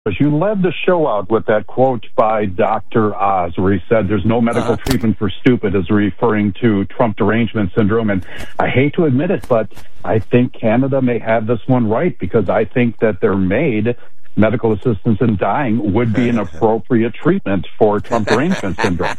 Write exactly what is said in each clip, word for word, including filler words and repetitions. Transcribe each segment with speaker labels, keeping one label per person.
Speaker 1: You led the show out with that quote by Doctor Oz, where he said there's no medical uh-huh. treatment for stupid, as referring to Trump derangement syndrome. And I hate to admit it, but I think Canada may have this one right, because I think that their MAID, medical assistance in dying, would be an appropriate treatment for Trump derangement syndrome.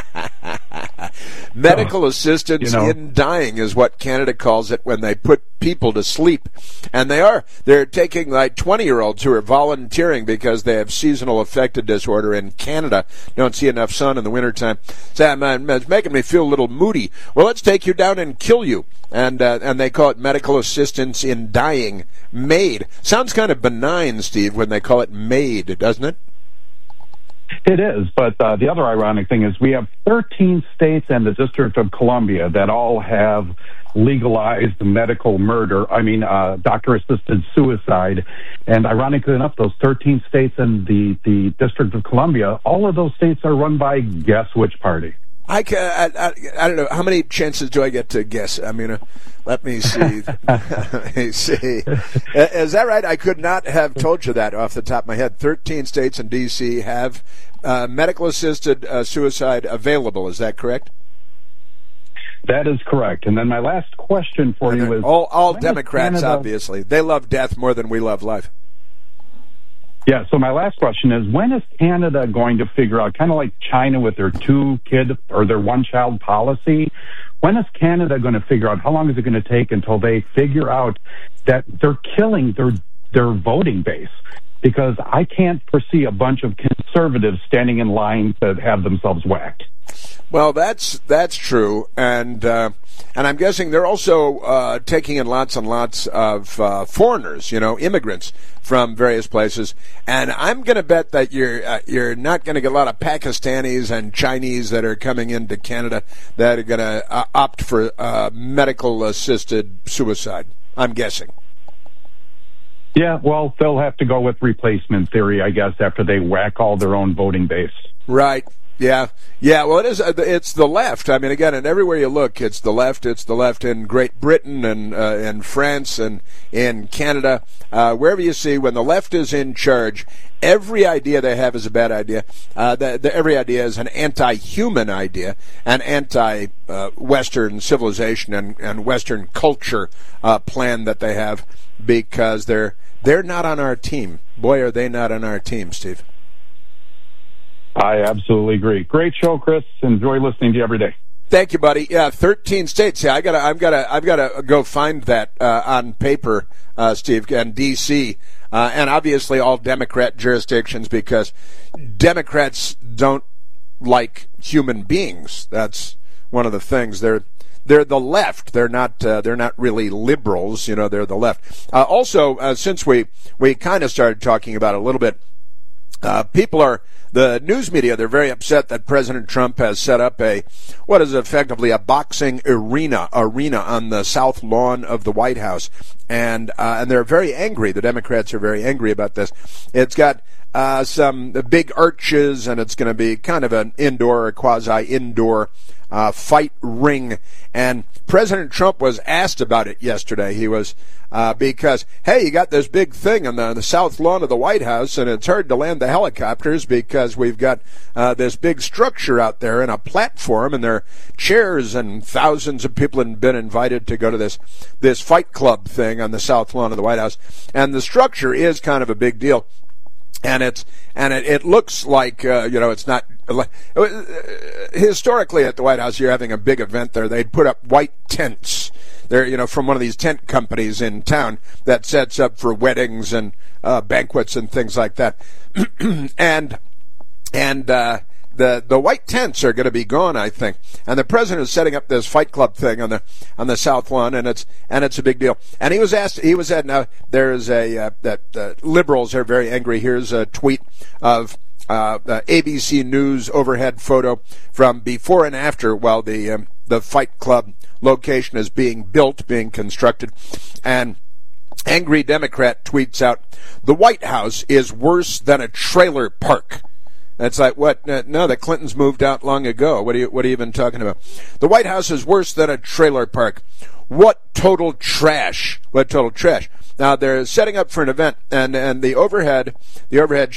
Speaker 2: Medical so, assistance
Speaker 1: you know,
Speaker 2: in dying is what Canada calls it when they put people to sleep. And they are. They're taking like twenty-year-olds who are volunteering because they have seasonal affective disorder in Canada, don't see enough sun in the wintertime. So, man, it's making me feel a little moody. Well, let's take you down and kill you. And uh, and they call it medical assistance in dying. MAID. Sounds kind of benign, Steve, when they call it MAID, doesn't it?
Speaker 1: It is, but uh, the other ironic thing is we have thirteen states and the District of Columbia that all have legalized medical murder, I mean, uh, doctor-assisted suicide. And ironically enough, those thirteen states and the, the District of Columbia, all of those states are run by guess which party?
Speaker 2: I, can, I, I, I don't know. How many chances do I get to guess? I mean, uh, let me see. Let me see. Is that right? I could not have told you that off the top of my head. thirteen states and D C have uh, medical-assisted uh, suicide available. Is that correct?
Speaker 1: That is correct. And then my last question for and you is...
Speaker 2: All, all Democrats, obviously. They love death more than we love life.
Speaker 1: Yeah, so my last question is, when is Canada going to figure out, kind of like China with their two-kid or their one-child policy, when is Canada going to figure out, how long is it going to take until they figure out that they're killing their their voting base? Because I can't foresee a bunch of conservatives standing in line to have themselves whacked.
Speaker 2: Well, that's that's true, and uh, and I'm guessing they're also uh, taking in lots and lots of uh, foreigners, you know, immigrants from various places. And I'm going to bet that you're uh, you're not going to get a lot of Pakistanis and Chinese that are coming into Canada that are going to uh, opt for uh, medical-assisted suicide. I'm guessing.
Speaker 1: Yeah, well, they'll have to go with replacement theory, I guess, after they whack all their own voting base.
Speaker 2: Right. Yeah, yeah. Well, it is. It's the left. I mean, again, and everywhere you look, it's the left. It's the left in Great Britain and uh, in France and in Canada. Uh, wherever you see, when the left is in charge, every idea they have is a bad idea. Uh, the, the, every idea is an anti-human idea, an anti-Western uh, civilization and, and Western culture uh, plan that they have, because they're they're not on our team. Boy, are they not on our team, Steve.
Speaker 1: I absolutely agree. Great show, Chris. Enjoy listening to you every day.
Speaker 2: Thank you, buddy. Yeah, thirteen states. Yeah, I gotta, I've gotta, I've gotta go find that uh, on paper, uh, Steve, and D C, uh, and obviously all Democrat jurisdictions, because Democrats don't like human beings. That's one of the things. They're they're the left. They're not. Uh, they're not really liberals. You know, they're the left. Uh, also, uh, since we we kind of started talking about it a little bit, uh, people are. The news media, they're very upset that President Trump has set up a, what is effectively a boxing arena, arena on the south lawn of the White House. And, uh, and they're very angry. The Democrats are very angry about this. It's got, uh, some big arches, and it's going to be kind of an indoor, quasi-indoor, uh, fight ring. And President Trump was asked about it yesterday. He was, uh, because, hey, you got this big thing on the, on the south lawn of the White House, and it's hard to land the helicopters because we've got, uh, this big structure out there and a platform, and there are chairs, and thousands of people have been invited to go to this, this fight club thing on the south lawn of the White House. And the structure is kind of a big deal. And it's and it, it looks like uh, you know it's not like, uh, historically at the White House you're having a big event there. They'd put up white tents there, you know, from one of these tent companies in town that sets up for weddings and uh, banquets and things like that. and and uh, the the white tents are going to be gone, I think. And the president is setting up this fight club thing on the on the south lawn, and it's and it's a big deal. And he was asked, he was said, now there's a uh, that uh, liberals are very angry. Here's a tweet of uh, the A B C News overhead photo from before and after while the um, the fight club location is being built, being constructed, and angry Democrat tweets out, "The White House is worse than a trailer park." That's like, what? No, the Clintons moved out long ago. What are you, what are you even talking about? The White House is worse than a trailer park. what total trash! What total trash! Now they're setting up for an event, and and the overhead, the overhead